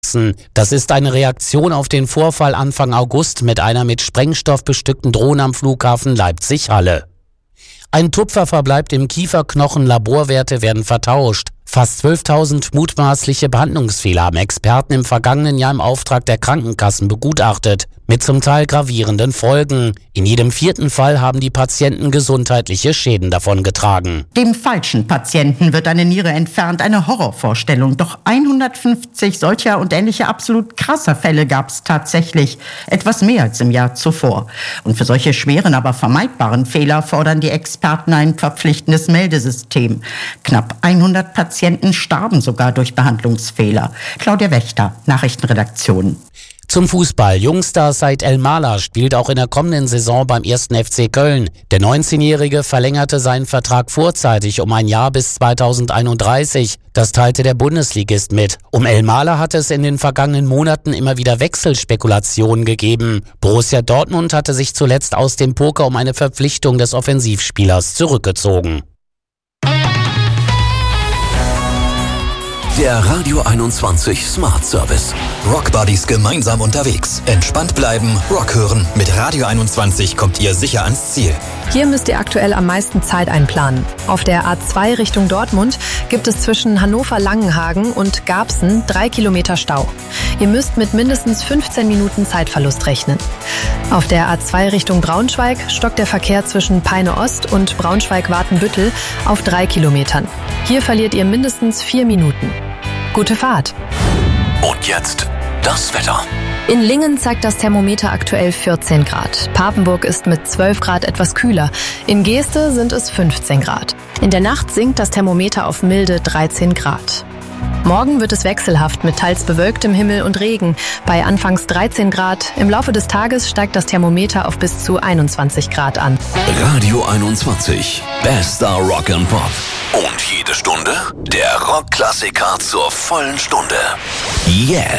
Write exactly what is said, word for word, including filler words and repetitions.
Das ist eine Reaktion auf den Vorfall Anfang August mit einer mit Sprengstoff bestückten Drohne am Flughafen Leipzig-Halle. Ein Tupfer verbleibt im Kieferknochen, Laborwerte werden vertauscht. Fast zwölftausend mutmaßliche Behandlungsfehler haben Experten im vergangenen Jahr im Auftrag der Krankenkassen begutachtet, mit zum Teil gravierenden Folgen. In jedem vierten Fall haben die Patienten gesundheitliche Schäden davongetragen. Dem falschen Patienten wird eine Niere entfernt, eine Horrorvorstellung. Doch hundertfünfzig solcher und ähnlicher absolut krasser Fälle gab es tatsächlich. Etwas mehr als im Jahr zuvor. Und für solche schweren, aber vermeidbaren Fehler fordern die Experten ein verpflichtendes Meldesystem. Knapp hundert Patienten starben sogar durch Behandlungsfehler. Claudia Wächter, Nachrichtenredaktion. Zum Fußball. Jungstar Said Elmalah spielt auch in der kommenden Saison beim ersten F C Köln. Der neunzehnjährige verlängerte seinen Vertrag vorzeitig um ein Jahr bis zweitausendeinunddreißig. Das teilte der Bundesligist mit. Um Elmalah hatte es in den vergangenen Monaten immer wieder Wechselspekulationen gegeben. Borussia Dortmund hatte sich zuletzt aus dem Poker um eine Verpflichtung des Offensivspielers zurückgezogen. Der Radio einundzwanzig Smart Service. Rock Buddies gemeinsam unterwegs. Entspannt bleiben, Rock hören. Mit Radio einundzwanzig kommt ihr sicher ans Ziel. Hier müsst ihr aktuell am meisten Zeit einplanen. Auf der A zwei Richtung Dortmund gibt es zwischen Hannover-Langenhagen und Garbsen drei Kilometer Stau. Ihr müsst mit mindestens fünfzehn Minuten Zeitverlust rechnen. Auf der A zwei Richtung Braunschweig stockt der Verkehr zwischen Peine Ost und Braunschweig-Watenbüttel auf drei Kilometern. Hier verliert ihr mindestens vier Minuten. Gute Fahrt. Und jetzt das Wetter. In Lingen zeigt das Thermometer aktuell vierzehn Grad. Papenburg ist mit zwölf Grad etwas kühler. In Geeste sind es fünfzehn Grad. In der Nacht sinkt das Thermometer auf milde dreizehn Grad. Morgen wird es wechselhaft mit teils bewölktem Himmel und Regen. Bei anfangs dreizehn Grad. Im Laufe des Tages steigt das Thermometer auf bis zu einundzwanzig Grad an. Radio einundzwanzig. Bester Rock and Pop. Und jede Stunde der Rockklassiker zur vollen Stunde. Jetzt.